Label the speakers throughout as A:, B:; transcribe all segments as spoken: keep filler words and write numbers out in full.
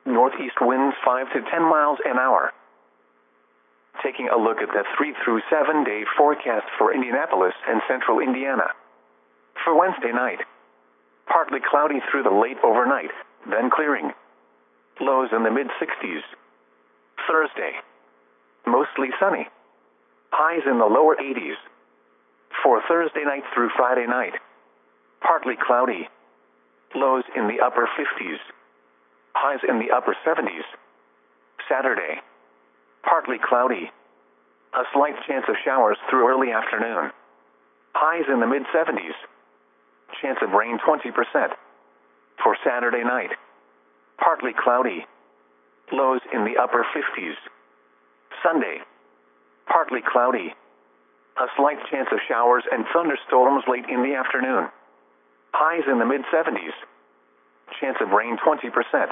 A: Northeast winds five to ten miles an hour. Taking a look at the three through seven day forecast for Indianapolis and central Indiana. For Wednesday night, partly cloudy through the late overnight, then clearing. Lows in the mid sixties. Thursday, mostly sunny. Highs in the lower eighties. For Thursday night through Friday night, partly cloudy. Lows in the upper fifties. Highs in the upper seventies. Saturday, partly cloudy. A slight chance of showers through early afternoon. Highs in the mid seventies. Chance of rain twenty percent. For Saturday night, partly cloudy. Lows in the upper fifties. Sunday, partly cloudy. A slight chance of showers and thunderstorms late in the afternoon. Highs in the mid seventies. Chance of rain twenty percent.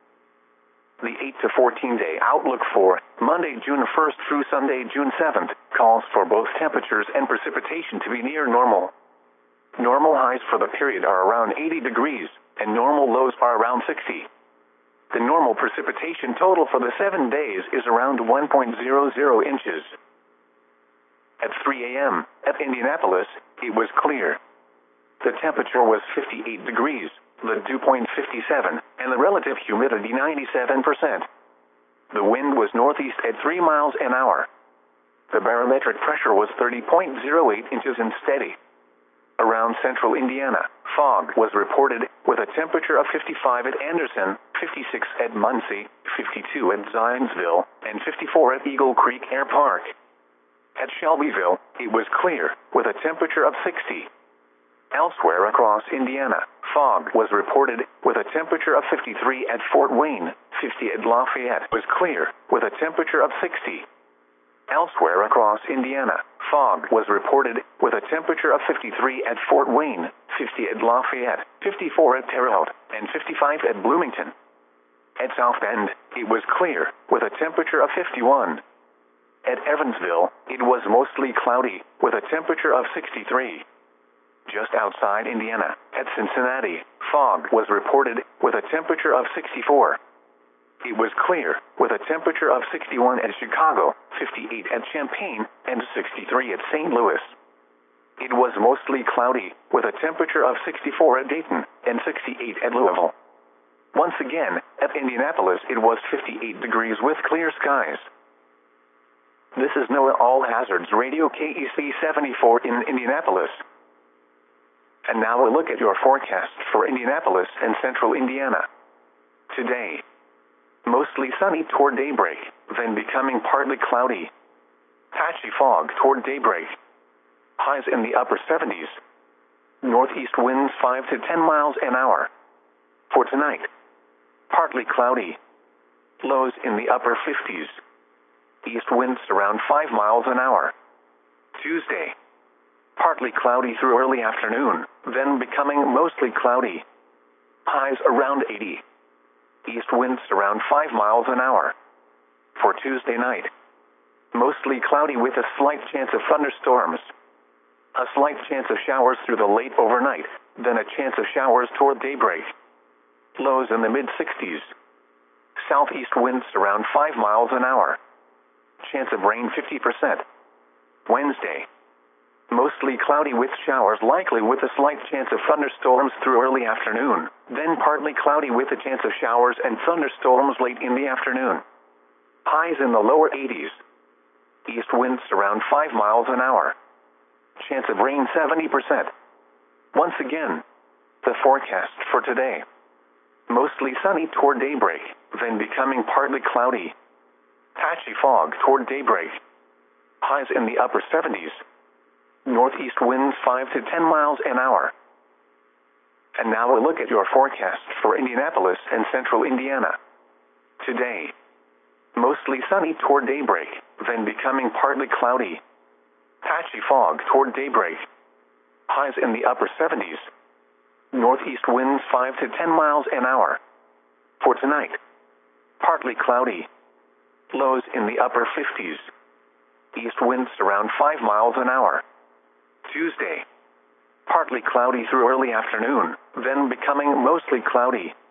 A: The eight to fourteen day outlook for Monday, June first through Sunday, June seventh, calls for both temperatures and precipitation to be near normal. Normal highs for the period are around eighty degrees, and normal lows are around sixty. The normal precipitation total for the seven days is around one point zero zero inches. At three a m at Indianapolis, it was clear. The temperature was fifty-eight degrees, the dew point fifty-seven, and the relative humidity ninety-seven percent. The wind was northeast at three miles an hour. The barometric pressure was thirty point zero eight inches and steady. Around central Indiana, fog was reported, with a temperature of fifty-five at Anderson, fifty-six at Muncie, fifty-two at Zionsville, and fifty-four at Eagle Creek Air Park. At Shelbyville, it was clear, with a temperature of sixty. Elsewhere across Indiana, fog was reported, with a temperature of fifty-three at Fort Wayne, fifty at Lafayette was clear, with a temperature of sixty. Elsewhere across Indiana, fog was reported, with a temperature of fifty-three at Fort Wayne, fifty at Lafayette, fifty-four at Terre Haute, and fifty-five at Bloomington. At South Bend, it was clear, with a temperature of fifty-one. At Evansville, it was mostly cloudy, with a temperature of sixty-three. Just outside Indiana, at Cincinnati, fog was reported, with a temperature of sixty-four. It was clear, with a temperature of sixty-one at Chicago, fifty-eight at Champaign, and sixty-three at Saint Louis. It was mostly cloudy, with a temperature of sixty-four at Dayton, and sixty-eight at Louisville. Once again, at Indianapolis it was fifty-eight degrees with clear skies. This is NOAA All Hazards Radio K E C seventy-four in Indianapolis. And now a look at your forecast for Indianapolis and central Indiana. Today, mostly sunny toward daybreak, then becoming partly cloudy. Patchy fog toward daybreak. Highs in the upper seventies. Northeast winds five to ten miles an hour. For tonight, partly cloudy. Lows in the upper fifties. East winds around five miles an hour. Tuesday, partly cloudy through early afternoon, then becoming mostly cloudy. Highs around eighty. East winds around five miles an hour. For Tuesday night, mostly cloudy with a slight chance of thunderstorms. A slight chance of showers through the late overnight, then a chance of showers toward daybreak. Lows in the mid sixties. Southeast winds around five miles an hour. Chance of rain fifty percent. Wednesday, mostly cloudy with showers likely with a slight chance of thunderstorms through early afternoon, then partly cloudy with a chance of showers and thunderstorms late in the afternoon. Highs in the lower eighties. East winds around five miles an hour. Chance of rain seventy percent. Once again, the forecast for today. Mostly sunny toward daybreak, then becoming partly cloudy. Patchy fog toward daybreak. Highs in the upper seventies. Northeast winds five to ten miles an hour. And now a look at your forecast for Indianapolis and central Indiana. Today, mostly sunny toward daybreak, then becoming partly cloudy. Patchy fog toward daybreak. Highs in the upper seventies. Northeast winds five to ten miles an hour. For tonight, partly cloudy. Lows in the upper fifties. East winds around five miles an hour. Tuesday, partly cloudy through early afternoon, then becoming mostly cloudy.